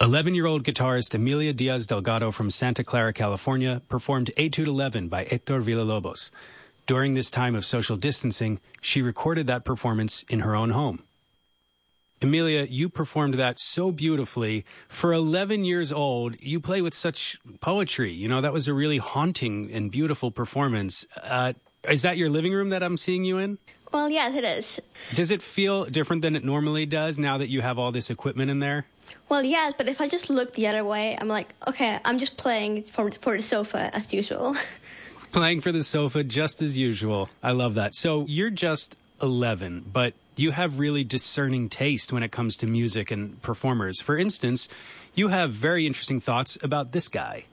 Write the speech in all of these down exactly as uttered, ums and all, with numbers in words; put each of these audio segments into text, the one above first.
eleven-year-old guitarist Emilia Diaz Delgado from Santa Clara, California, performed Etude eleven by Hector Villalobos. During this time of social distancing, she recorded that performance in her own home. Emilia, you performed that so beautifully. For eleven years old, you play with such poetry. You know, that was a really haunting and beautiful performance. Uh, is that your living room that I'm seeing you in? Well, yes, it is. Does it feel different than it normally does now that you have all this equipment in there? Well, yes, but if I just look the other way, I'm like, okay, I'm just playing for, for the sofa as usual. Playing for the sofa just as usual. I love that. So you're just eleven, but you have really discerning taste when it comes to music and performers. For instance, you have very interesting thoughts about this guy.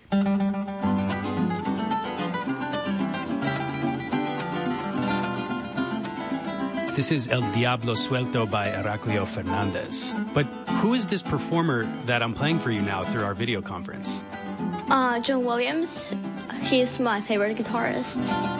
This is El Diablo Suelto by Heraclio Fernandez. But who is this performer that I'm playing for you now through our video conference? Uh, John Williams. He's my favorite guitarist.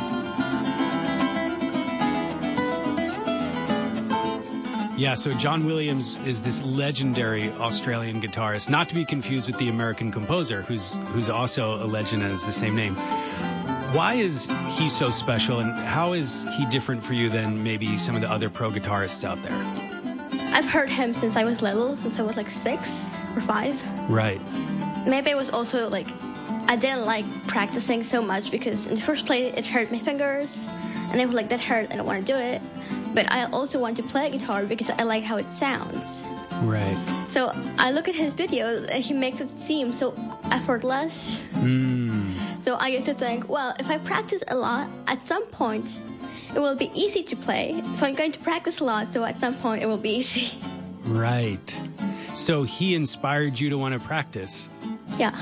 Yeah, so John Williams is this legendary Australian guitarist, not to be confused with the American composer, who's who's also a legend and has the same name. Why is he so special, and how is he different for you than maybe some of the other pro guitarists out there? I've heard him since I was little, since I was like six or five. Right. Maybe it was also like, I didn't like practicing so much because in the first place it hurt my fingers, and I was like, that hurt, I don't want to do it. But I also want to play guitar because I like how it sounds. Right. So I look at his videos and he makes it seem so effortless. Mm. So I get to think, well, if I practice a lot, at some point it will be easy to play. So I'm going to practice a lot, so at some point it will be easy. Right. So he inspired you to want to practice. Yeah.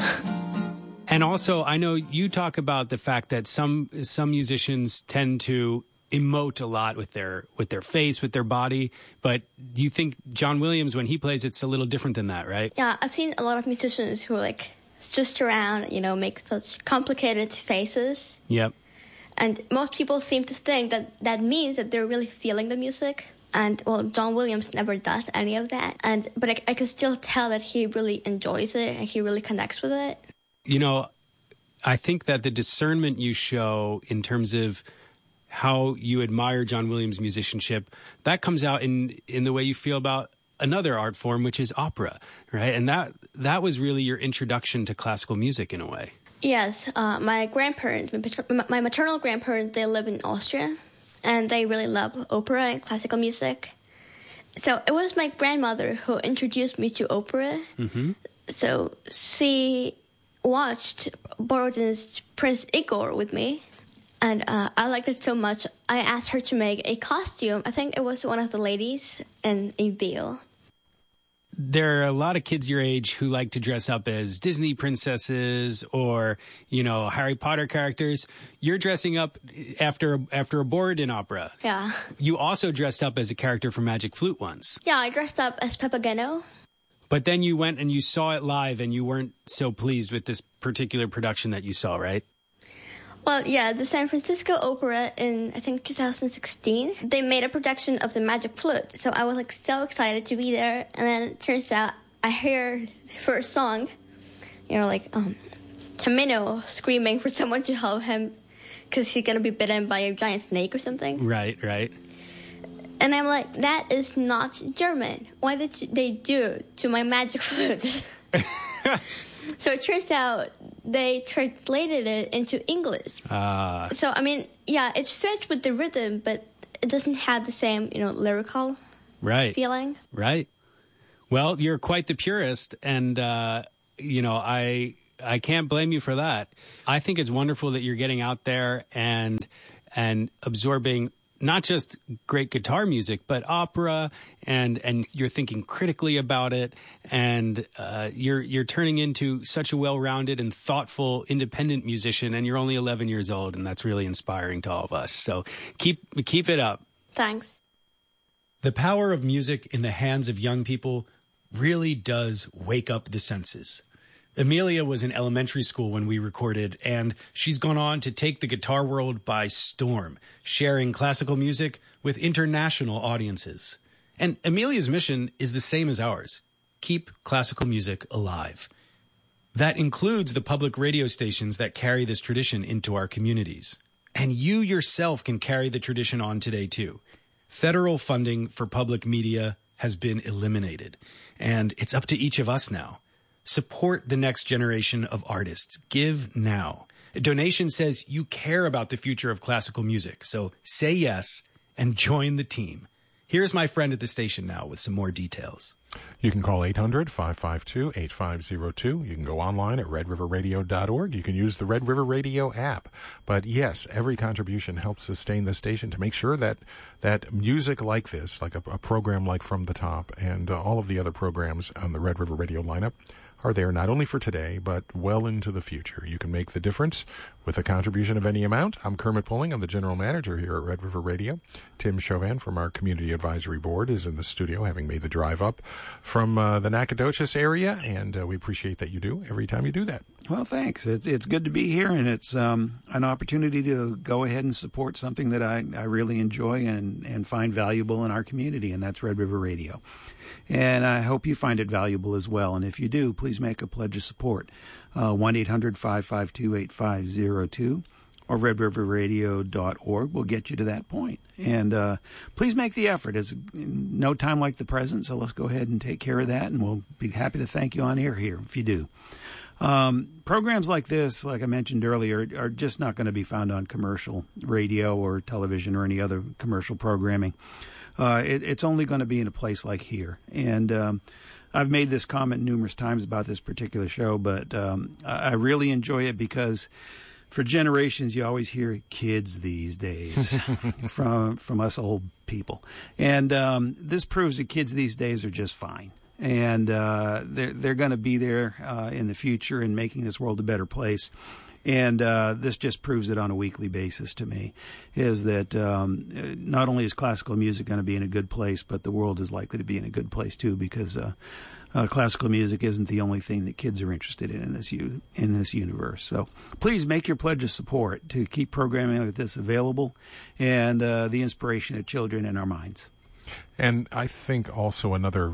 And also, I know you talk about the fact that some some musicians tend to emote a lot with their with their face, with their body, but you think John Williams, when he plays, it's a little different than that, right? Yeah, I've seen a lot of musicians who are like just around, you know, make such complicated faces. Yep. And most people seem to think that that means that they're really feeling the music. And, well, John Williams never does any of that. And But I, I can still tell that he really enjoys it and he really connects with it. You know, I think that the discernment you show in terms of how you admire John Williams' musicianship, that comes out in, in the way you feel about another art form, which is opera, right? And that that was really your introduction to classical music in a way. Yes. Uh, my grandparents, my, my maternal grandparents, they live in Austria, and they really love opera and classical music. So it was my grandmother who introduced me to opera. Mm-hmm. So she watched Borodin's Prince Igor with me. And uh, I liked it so much, I asked her to make a costume. I think it was one of the ladies in a veil. There are a lot of kids your age who like to dress up as Disney princesses or, you know, Harry Potter characters. You're dressing up after after a Borodin opera. Yeah. You also dressed up as a character from Magic Flute once. Yeah, I dressed up as Papageno. But then you went and you saw it live and you weren't so pleased with this particular production that you saw, right? Well, yeah, the San Francisco Opera in, I think, two thousand sixteen, they made a production of the Magic Flute. So I was, like, so excited to be there. And then it turns out I hear the first song, you know, like, um, Tamino screaming for someone to help him because he's going to be bitten by a giant snake or something. Right, right. And I'm like, that is not German. Why did they do it to my Magic Flute? So it turns out they translated it into English. Ah. Uh. So, I mean, yeah, it's fits with the rhythm, but it doesn't have the same, you know, lyrical right. feeling. Right. Well, you're quite the purist, and, uh, you know, I I can't blame you for that. I think it's wonderful that you're getting out there and and absorbing not just great guitar music, but opera, and and you're thinking critically about it, and uh, you're you're turning into such a well-rounded and thoughtful, independent musician, and you're only eleven years old, and that's really inspiring to all of us. So keep keep it up. Thanks. The power of music in the hands of young people really does wake up the senses. Emilia was in elementary school when we recorded, and she's gone on to take the guitar world by storm, sharing classical music with international audiences. And Emilia's mission is the same as ours. keep classical music alive. That includes the public radio stations that carry this tradition into our communities. And you yourself can carry the tradition on today, too. Federal funding for public media has been eliminated, and it's up to each of us now. Support the next generation of artists. Give now. A donation says you care about the future of classical music, so say yes and join the team. Here's my friend at the station now with some more details. You can call eight hundred, five five two, eight five zero two. You can go online at red river radio dot org. You can use the Red River Radio app. But yes, every contribution helps sustain the station to make sure that that music like this, like a, a program like From the Top and uh, all of the other programs on the Red River Radio lineup, are there not only for today, but well into the future. You can make the difference with a contribution of any amount. I'm Kermit Pulling. I'm the general manager here at Red River Radio. Tim Chauvin from our Community Advisory Board is in the studio, having made the drive up from uh, the Nacogdoches area, and uh, we appreciate that you do every time you do that. Well, thanks. It's, it's good to be here, and it's um, an opportunity to go ahead and support something that I, I really enjoy and, and find valuable in our community, and that's Red River Radio. And I hope you find it valuable as well. And if you do, please make a pledge of support. Uh, one eight hundred, five five two, eight five zero two or red river radio dot org will get you to that point. And uh, please make the effort. It's no time like the present, so let's go ahead and take care of that, and we'll be happy to thank you on air here if you do. Um, programs like this, like I mentioned earlier, are just not going to be found on commercial radio or television or any other commercial programming. Uh, it, it's only going to be in a place like here. And um, I've made this comment numerous times about this particular show, but um, I really enjoy it because for generations you always hear kids these days from from us old people. And um, this proves that kids these days are just fine. And uh, they're, they're going to be there uh, in the future and making this world a better place. And uh, this just proves it on a weekly basis to me, is that um, not only is classical music going to be in a good place, but the world is likely to be in a good place too, because uh, uh, classical music isn't the only thing that kids are interested in in this, u- in this universe. So please make your pledge of support to keep programming like this available and uh, the inspiration of children in our minds. And I think also another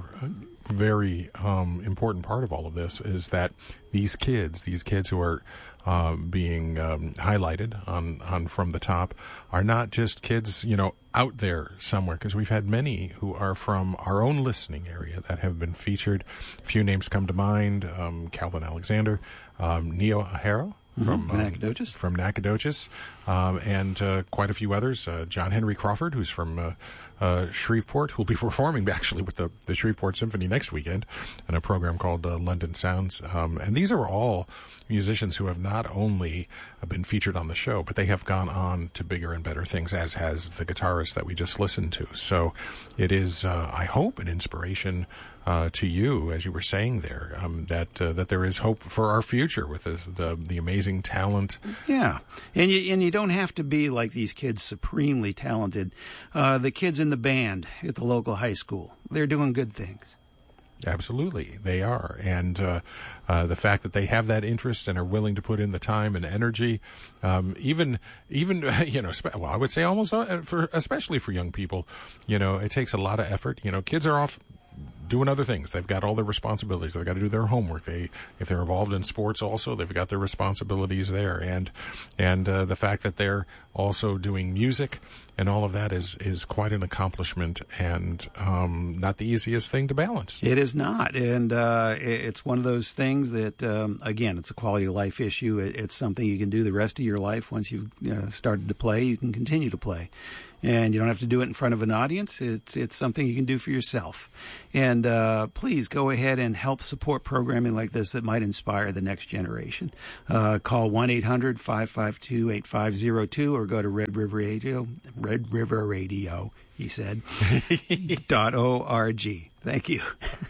very um, important part of all of this is that these kids, these kids who are uh, being um, highlighted on, on From the Top, are not just kids, you know, out there somewhere, because we've had many who are from our own listening area that have been featured. A few names come to mind: um, Calvin Alexander, um, Neo Aharo. From, mm-hmm. um, Nacogdoches. From Nacogdoches, um, and uh, quite a few others. Uh, John Henry Crawford, who's from uh, uh, Shreveport, who'll be performing actually with the, the Shreveport Symphony next weekend in a program called uh, London Sounds. Um, and these are all musicians who have not only been featured on the show, but they have gone on to bigger and better things, as has the guitarist that we just listened to. So it is, uh, I hope, an inspiration Uh, to you, as you were saying there, um, that uh, that there is hope for our future with this, the the amazing talent. Yeah, and you and you don't have to be like these kids, supremely talented. Uh, the kids in the band at the local high school, they're doing good things. Absolutely, they are, and uh, uh, the fact that they have that interest and are willing to put in the time and energy, um, even even you know, well, I would say almost uh, for especially for young people, you know, it takes a lot of effort. You know, kids are off doing other things. They've got all their responsibilities. They've got to do their homework. They, if they're involved in sports also, they've got their responsibilities there. And, and, uh, the fact that they're also doing music and all of that is, is quite an accomplishment and, um, not the easiest thing to balance. It is not. And, uh, it's one of those things that, um, again, it's a quality of life issue. It, it's something you can do the rest of your life. Once you've uh, started to play, you can continue to play. And you don't have to do it in front of an audience. It's it's something you can do for yourself. And uh, please go ahead and help support programming like this that might inspire the next generation. Uh, call one eight hundred, five five two, eight five zero two or go to Red River Radio, Red River Radio, he said, dot O R G. Thank you.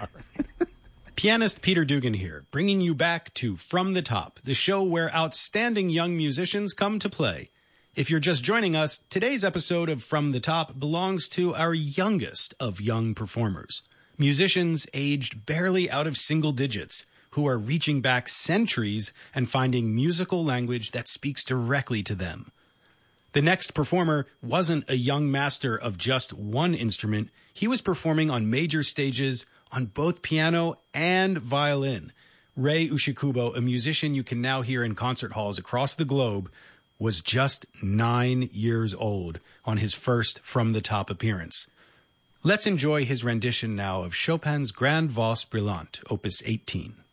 Pianist Peter Dugan here, bringing you back to From the Top, the show where outstanding young musicians come to play. If you're just joining us, today's episode of From the Top belongs to our youngest of young performers, musicians aged barely out of single digits, who are reaching back centuries and finding musical language that speaks directly to them. The next performer wasn't a young master of just one instrument. He was performing on major stages on both piano and violin. Rei Ushikubo, a musician you can now hear in concert halls across the globe, was just nine years old on his first From the Top appearance. Let's enjoy his rendition now of Chopin's Grande Valse Brillante, Opus eighteen.